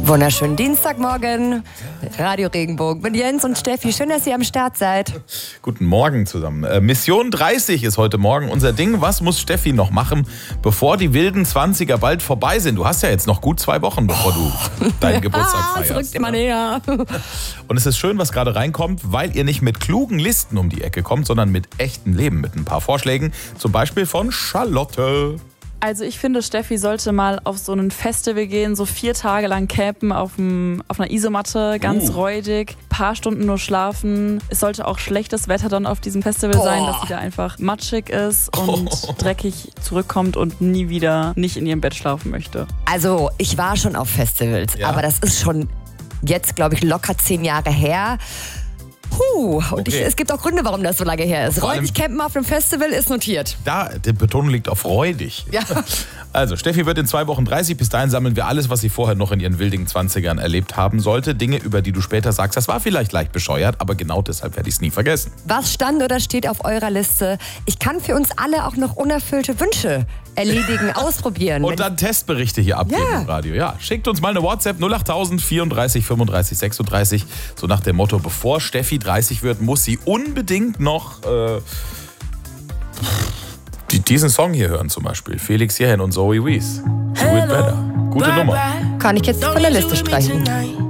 Wunderschönen Dienstagmorgen, Radio Regenbogen mit Jens und Steffi. Schön, dass ihr am Start seid. Guten Morgen zusammen. Mission 30 ist heute Morgen unser Ding. Was muss Steffi noch machen, bevor die wilden 20er bald vorbei sind? Du hast ja jetzt noch gut 2 Wochen, bevor du deinen Geburtstag feierst. Es rückt immer näher. Und es ist schön, was gerade reinkommt, weil ihr nicht mit klugen Listen um die Ecke kommt, sondern mit echtem Leben, mit ein paar Vorschlägen. Zum Beispiel von Charlotte. Also ich finde, Steffi sollte mal auf so ein Festival gehen, so 4 Tage lang campen auf einer Isomatte, ganz räudig, paar Stunden nur schlafen. Es sollte auch schlechtes Wetter dann auf diesem Festival sein, dass sie da einfach matschig ist und dreckig zurückkommt und nie wieder nicht in ihrem Bett schlafen möchte. Also ich war schon auf Festivals, aber das ist schon jetzt, glaube ich, locker 10 Jahre her. Und es gibt auch Gründe, warum das so lange her ist. Räudig campen auf einem Festival ist notiert. Da, die Betonung liegt auf räudig. Ja. Also, Steffi wird in 2 Wochen 30. Bis dahin sammeln wir alles, was sie vorher noch in ihren wildigen 20ern erlebt haben sollte. Dinge, über die du später sagst, das war vielleicht leicht bescheuert, aber genau deshalb werde ich es nie vergessen. Was stand oder steht auf eurer Liste? Ich kann für uns alle auch noch unerfüllte Wünsche erledigen, ausprobieren. Und dann Testberichte hier abgeben im Radio. Ja, schickt uns mal eine WhatsApp 08000 34 35 36. So nach dem Motto, bevor Steffi 30 wird, muss sie unbedingt noch diesen Song hier hören zum Beispiel. Felix Jähn und Zoe Wees. Do It Better. Gute Nummer. Kann ich jetzt von der Liste streichen.